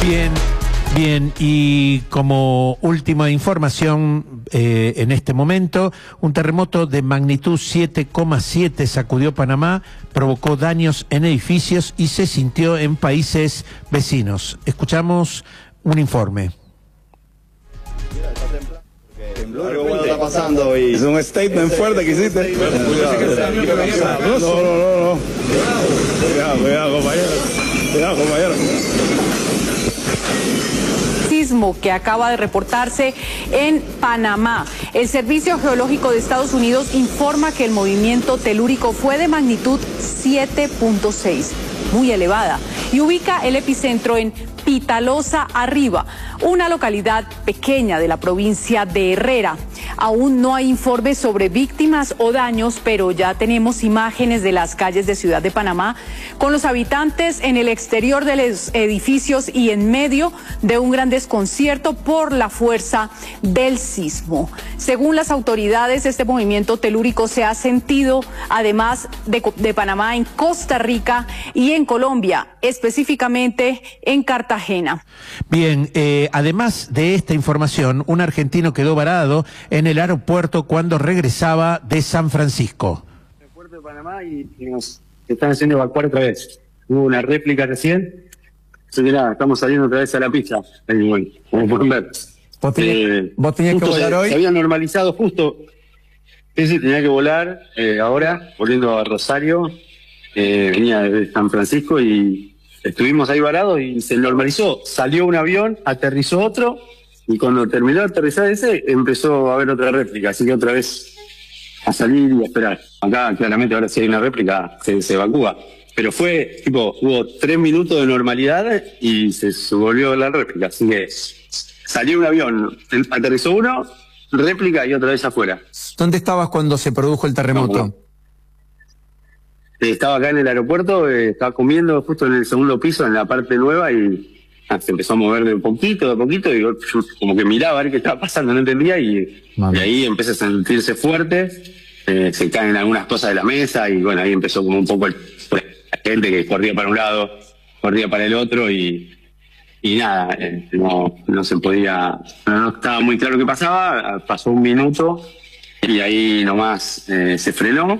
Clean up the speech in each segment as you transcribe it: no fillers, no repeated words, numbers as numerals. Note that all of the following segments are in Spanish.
Bien, bien, y como última información en este momento, un terremoto de magnitud 7,7 sacudió Panamá, provocó daños en edificios y se sintió en países vecinos. Escuchamos un informe. Algo bueno está pasando y es un statement fuerte que hiciste. No. Cuidado, compañero. Cuidado, compañero. Sismo que acaba de reportarse en Panamá. El Servicio Geológico de Estados Unidos informa que el movimiento telúrico fue de magnitud 7.6, muy elevada, y ubica el epicentro en Pitalosa Arriba, una localidad pequeña de la provincia de Herrera. Aún no hay informes sobre víctimas o daños, pero ya tenemos imágenes de las calles de Ciudad de Panamá con los habitantes en el exterior de los edificios y en medio de un gran desconcierto por la fuerza del sismo. Según las autoridades, este movimiento telúrico se ha sentido además de Panamá en Costa Rica y en Colombia, específicamente en Cartagena. Bien, además de esta información, un argentino quedó varado en el aeropuerto cuando regresaba de San Francisco. En el puerto de Panamá y nos están haciendo evacuar otra vez. Hubo una réplica recién. Así que nada, estamos saliendo otra vez a la pista. Como pueden ver. ¿Vos tenías que volar hoy? Se había normalizado justo. Sí, tenía que volar ahora, volviendo a Rosario. Venía de San Francisco y estuvimos ahí varados y se normalizó. Salió un avión, aterrizó otro. Y cuando terminó de aterrizar ese, empezó a haber otra réplica, así que otra vez a salir y a esperar. Acá, claramente, ahora si hay una réplica, se evacúa. Pero fue, hubo 3 minutos de normalidad y se volvió la réplica. Así que salió un avión, aterrizó uno, réplica y otra vez afuera. ¿Dónde estabas cuando se produjo el terremoto? No. Estaba acá en el aeropuerto, estaba comiendo justo en el segundo piso, en la parte nueva, y se empezó a mover de poquito, y yo como que miraba a ver qué estaba pasando, no entendía, y ahí empecé a sentirse fuerte, se caen algunas cosas de la mesa, y bueno, ahí empezó como un poco la gente que corría para un lado, corría para el otro, y nada, no se podía, no estaba muy claro qué pasaba. Pasó un minuto, y ahí nomás se frenó,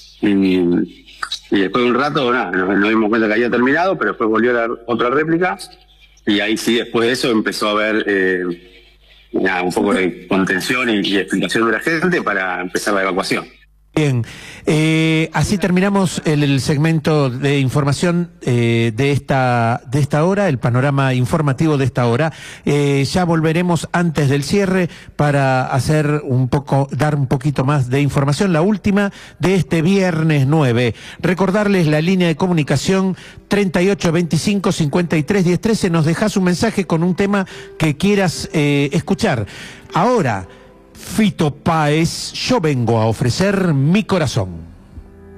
y después de un rato, nada, nos dimos cuenta que había terminado, pero después volvió otra réplica. Y ahí sí, después de eso empezó a haber un poco de contención y explicación de la gente para empezar la evacuación. Bien, así terminamos el segmento de información de esta hora, el panorama informativo de esta hora. Ya volveremos antes del cierre para dar un poquito más de información, la última de este viernes 9. Recordarles la línea de comunicación 38 25 53 10 13. Nos dejas un mensaje con un tema que quieras escuchar. Ahora, Fito Páez, yo vengo a ofrecer mi corazón.